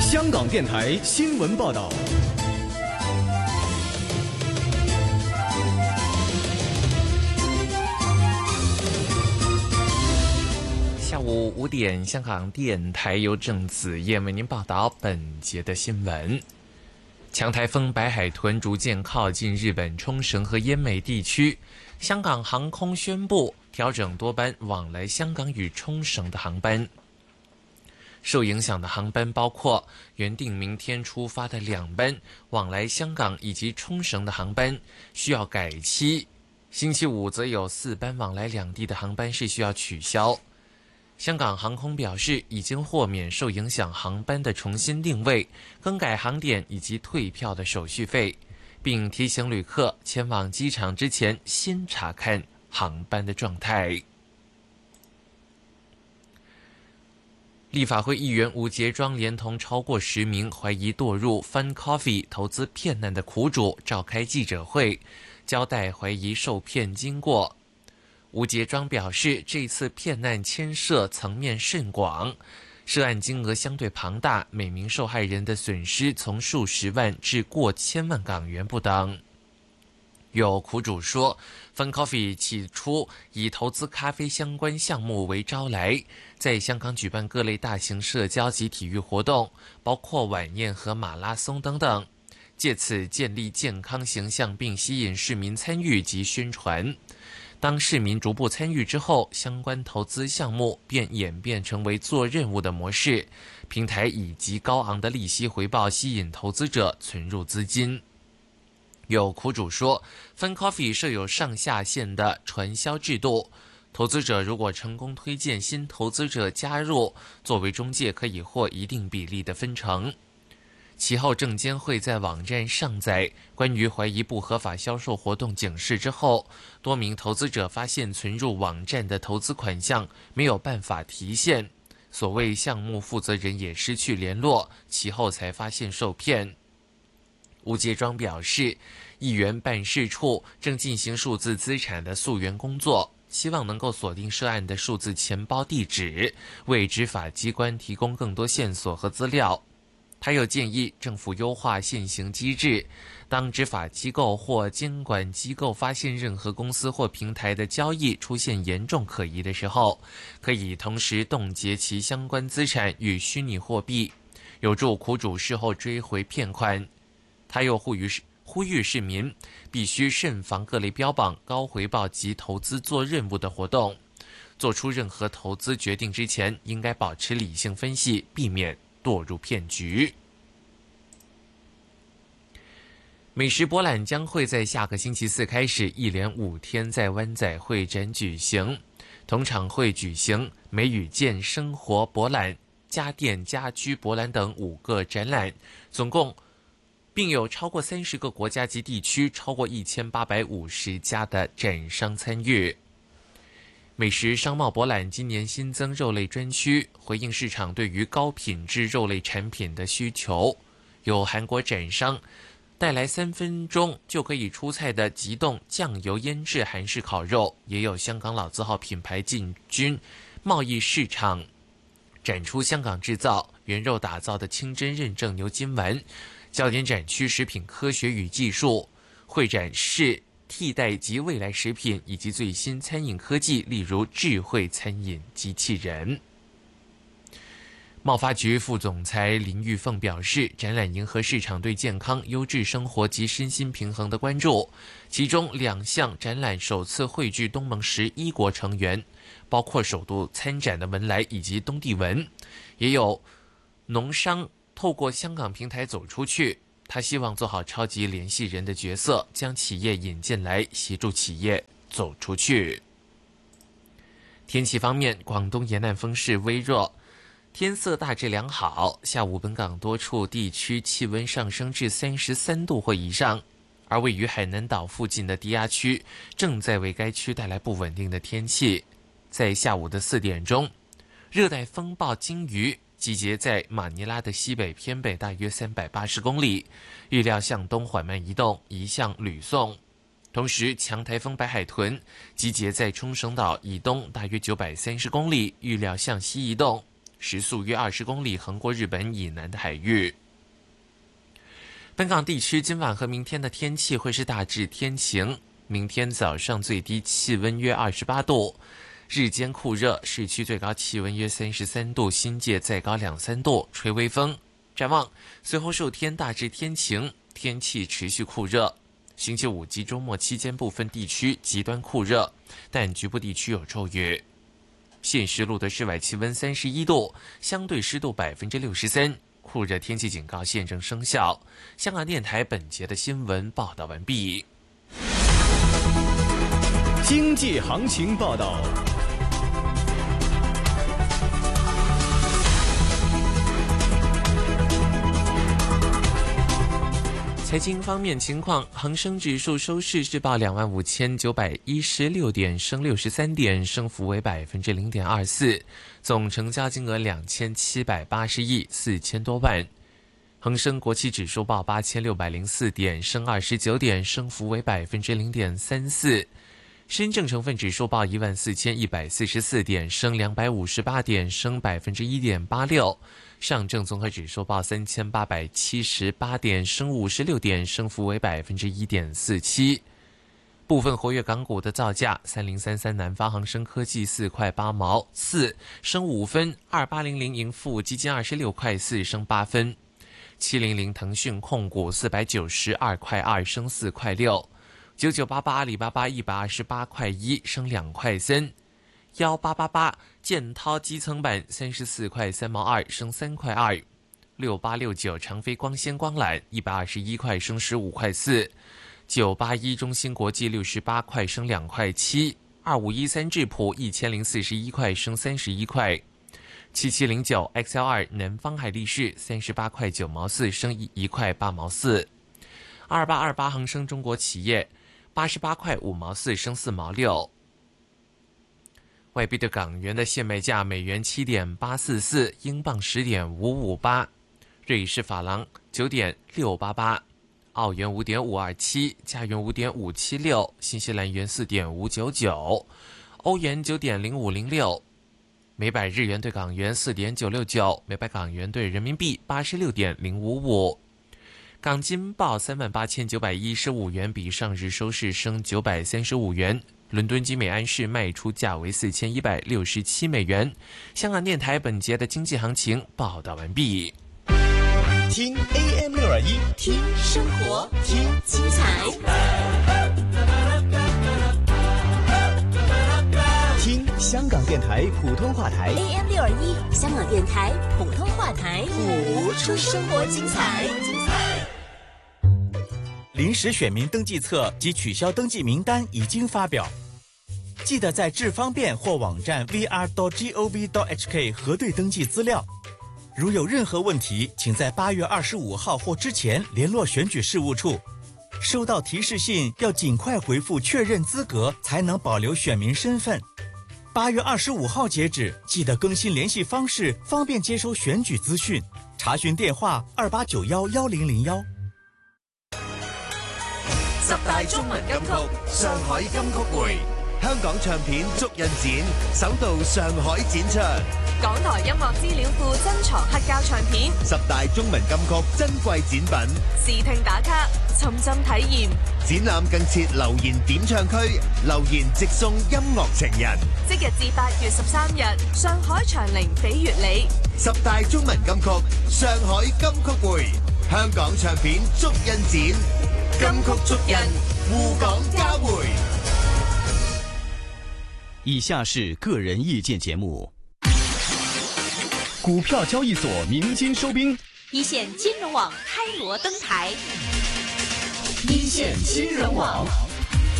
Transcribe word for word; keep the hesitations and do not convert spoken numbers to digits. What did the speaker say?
香港电台新闻报道。 下午五点，香港电台由郑子燕为您报道本节的新闻。强台风白海豚逐渐靠近日本冲绳和奄美地区，香港航空宣布调整多班往来香港与冲绳的航班。受影响的航班包括原定明天出发的两班往来香港以及冲绳的航班需要改期，星期五则有四班往来两地的航班是需要取消。香港航空表示，已经豁免受影响航班的重新定位、更改航点以及退票的手续费，并提醒旅客前往机场之前先查看航班的状态。立法会议员吴杰庄连同超过十名怀疑堕入 Fun Coffee 投资骗案的苦主召开记者会，交代怀疑受骗经过。吴杰庄表示，这次骗案牵涉层面甚广，涉案金额相对庞大，每名受害人的损失从数十万至过千万港元不等。有苦主说 Fun Coffee 起初以投资咖啡相关项目为招来，在香港举办各类大型社交及体育活动，包括晚宴和马拉松等等，借此建立健康形象并吸引市民参与及宣传。当市民逐步参与之后，相关投资项目便演变成为做任务的模式，平台以极高昂的利息回报吸引投资者存入资金。有苦主说 Fun Coffee 设有上下线的传销制度，投资者如果成功推荐新投资者加入，作为中介可以获一定比例的分成。其后证监会在网站上载关于怀疑不合法销售活动警示之后，多名投资者发现存入网站的投资款项没有办法提现，所谓项目负责人也失去联络，其后才发现受骗。吴杰庄表示，议员办事处正进行数字资产的溯源工作，希望能够锁定涉案的数字钱包地址，为执法机关提供更多线索和资料。他又建议政府优化现行机制，当执法机构或监管机构发现任何公司或平台的交易出现严重可疑的时候，可以同时冻结其相关资产与虚拟货币，有助苦主事后追回骗款。他又呼吁呼吁市民必须慎防各类标榜高回报及投资做任务的活动，做出任何投资决定之前应该保持理性分析，避免堕入骗局。美食博览将会在下个星期四开始，一连五天在湾仔会展举行。同场会举行美与健生活博览、家电家居博览等五个展览，总共并有超过三十个国家及地区，超过一千八百五十家的展商参与。美食商贸博览今年新增肉类专区，回应市场对于高品质肉类产品的需求。有韩国展商带来三分钟就可以出菜的急冻酱油腌制韩式烤肉，也有香港老字号品牌进军贸易市场，展出香港制造、原肉打造的清真认证牛筋丸。焦点展区食品科学与技术，会展示替代及未来食品以及最新餐饮科技，例如智慧餐饮机器人。贸发局副总裁林玉凤表示，展览迎合市场对健康、优质生活及身心平衡的关注，其中两项展览首次汇聚东盟十一国成员，包括首度参展的文莱以及东帝汶，也有农商透过香港平台走出去。他希望做好超级联系人的角色，将企业引进来，协助企业走出去。天气方面，广东沿岸风势微弱，天色大致良好，下午本港多处地区气温上升至三十三度或以上，而位于海南岛附近的低压区正在为该区带来不稳定的天气。在下午的四点钟，热带风暴鲸鱼集结在马尼拉的西北偏北大约三百八十公里，预料向东缓慢移动，移向吕宋。同时，强台风白海豚集结在冲绳岛以东大约九百三十公里，预料向西移动， 时速约二十公里，横过日本以南的海域。本港地区今晚和明天的天气会是大致天晴，明天早上最低气温约二十八度，日间酷热，市区最高气温约三十三度，新界再高两三度，吹微风。展望随后数天大致天晴，天气持续酷热。星期五及周末期间部分地区极端酷热，但局部地区有骤雨。现时录得室外气温三十一度，相对湿度百分之六十三，酷热天气警告现正生效。香港电台本节的新闻报道完毕。 经济行情报道。 财经方面情况，恒生指数收市是报两万五千九百一十六点，升六十三点，升幅为百分之零点二四，总成交金额两千七百八十亿四千多万。恒生国企指数报八千六百零四点，升二十九点，升幅为百分之零点三四。深证成分指数报一万四千一百四十四点，升两百五十八点，升百分之一点八六。上证综合指数报三千八百七十八点，升五十六点，升幅为百分之一点四七。部分活跃港股的造价：三零三三南方恒生科技四块八毛四，升五分；二八零零盈富基金二十六块四，升八分；七零零腾讯控股四百九十二块二，升四块六；九九八八阿里巴巴一百二十八块一，升两块三。幺八八八建滔基层板三十四块三毛二，升三块二；六八六九长飞光纤光缆一百二十一块，升十五块四；九八一中芯国际六十八块，升两块七；二五一三智普一千零四十一块，升三十一块；七七零九 X L 二南方海力士三十八块九毛四，升一块八毛四；二八二八恒生中国企业八十八块五毛四，升四毛六。外币对港元的现卖价：美元七点八四四，英镑十点五五八，瑞士法郎九点六八八，澳元五点五二七，加元五点五七六，新西兰元四点五九九，欧元九点零五零六，每百日元对港元四点九六九，每百港元对人民币八十六点零五五。港金报三万八千九百一十五元，比上日收市升九百三十五元。伦敦金每安士卖出价为四千一百六十七美元。香港电台本节的经济行情报道完毕。 听 A M 六二一， 听生活，听精彩， 听香港电台普通话台 A M 六二一，香港电台普通话台， 谱出生活精彩。 临时选民登记册及取消登记名单已经发表，记得在智方便或网站 v r 点 gov 点 h k 核对登记资料。如有任何问题，请在八月二十五号或之前联络选举事务处。收到提示信要尽快回复确认资格，才能保留选民身份。八月二十五号截止，记得更新联系方式，方便接收选举资讯。查询电话二八九幺幺零零幺。 十大中文金曲，上海金曲會，香港唱片足印展首度上海展出。 港台音樂資料庫珍藏黑膠唱片， 十大中文金曲珍貴展品， 視聽打卡，沉浸體驗。 展覽更設留言點唱區，留言直送音樂情人。 即日至八月十三日，上海長寧翡悅里。 十大中文金曲，上海金曲會，香港唱片足印展。金曲足印，滬港交匯。 以下是个人意见节目。股票交易所鸣金收兵， 一线金融网开锣登台， 一线新人网。